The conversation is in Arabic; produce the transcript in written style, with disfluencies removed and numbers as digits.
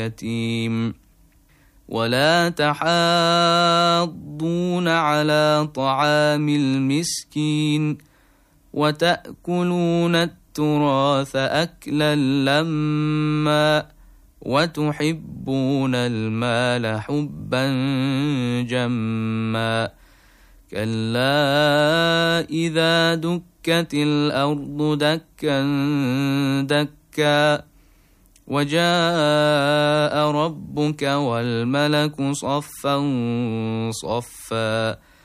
يتيم ولا تحاضون على طعام المسكين وتأكلون التراث أكلا لما وتحبون المال حبا جما كلا إذا دكت الأرض دكا دكا وجاء ربك والملك صفا صفا